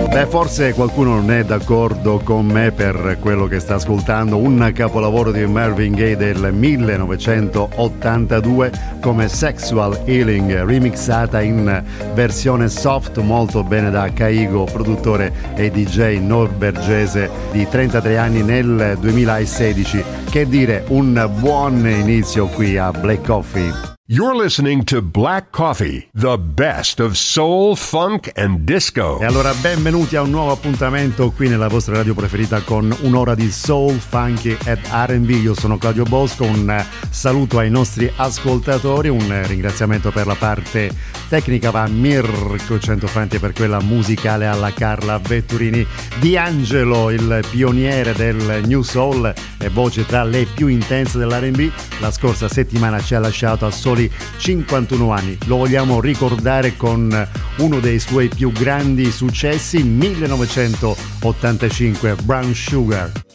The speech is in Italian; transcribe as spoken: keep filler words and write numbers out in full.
Beh, forse qualcuno non è d'accordo con me per quello che sta ascoltando, un capolavoro di Marvin Gaye del millenovecentottantadue come Sexual Healing, remixata in versione soft molto bene da Caigo, produttore e D J norvegese di trentatré anni nel duemilasedici. Che dire, un buon inizio qui a Black Coffee. You're listening to Black Coffee, the best of soul, funk and disco. E allora benvenuti a un nuovo appuntamento qui nella vostra radio preferita con un'ora di soul, funky ed R and B. Io sono Claudio Bosco, un saluto ai nostri ascoltatori, un ringraziamento per la parte tecnica va a Mirko Centofanti e per quella musicale alla Carla Vetturini. D'Angelo, il pioniere del New Soul e voce tra le più intense dell'R and B, la scorsa settimana ci ha lasciato a soli cinquantuno anni. Lo vogliamo ricordare con uno dei suoi più grandi successi, millenovecentottantacinque, Brown Sugar.